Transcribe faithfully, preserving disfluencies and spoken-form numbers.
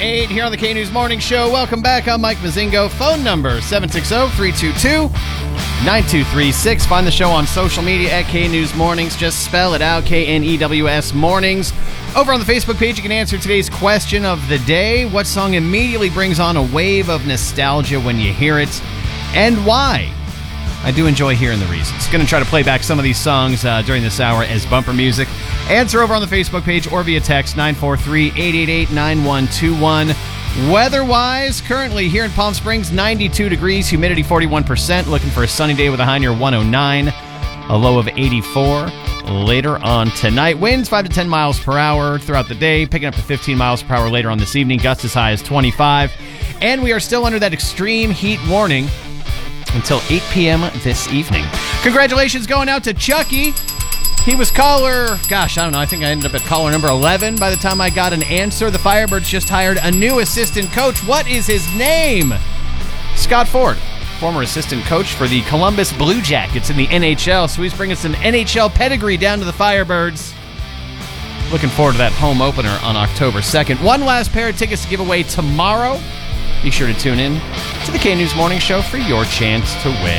eight here on the K-News Morning Show. Welcome back. I'm Mike Mazingo. Phone number seven six zero, three two two, nine two three six. Find the show on social media at K-News Mornings. Just spell it out, K N E W S Mornings. Over on the Facebook page, you can answer today's question of the day. What song immediately brings on a wave of nostalgia when you hear it, and why? I do enjoy hearing the reasons. Going to try to play back some of these songs uh, during this hour as bumper music. Answer over on the Facebook page or via text nine four three, eight eight eight, nine one two one. Weather-wise, currently here in Palm Springs, ninety-two degrees, humidity forty-one percent. Looking for a sunny day with a high near one oh nine, a low of eighty-four. Later on tonight, winds five to ten miles per hour throughout the day, picking up to fifteen miles per hour later on this evening, gusts as high as twenty-five. And we are still under that extreme heat warning until eight p.m. this evening. Congratulations going out to Chucky. He was caller, gosh, I don't know, I think I ended up at caller number eleven by the time I got an answer. The Firebirds just hired a new assistant coach. What is his name? Scott Ford, former assistant coach for the Columbus Blue Jackets in the N H L. So he's bringing some N H L pedigree down to the Firebirds. Looking forward to that home opener on October second. One last pair of tickets to give away tomorrow. Be sure to tune in to the K-News Morning Show for your chance to win.